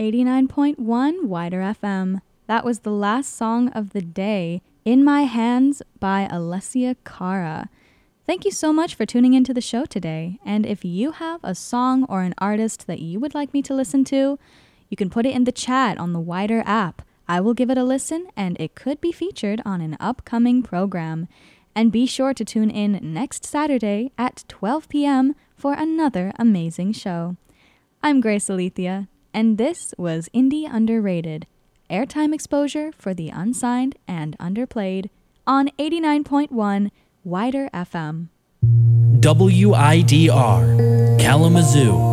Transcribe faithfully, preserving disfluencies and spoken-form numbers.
eighty-nine point one Wider F M. That was the last song of the day, In My Hands by Alessia Cara. Thank you so much for tuning into the show today, and if you have a song or an artist that you would like me to listen to, you can put it in the chat on the Wider app. I will give it a listen, and it could be featured on an upcoming program. And be sure to tune in next Saturday at twelve p.m. for another amazing show. I'm Grace Alethea, and this was Indie Underrated, airtime exposure for the unsigned and underplayed on eighty-nine point one Wider F M. W I D R, Kalamazoo.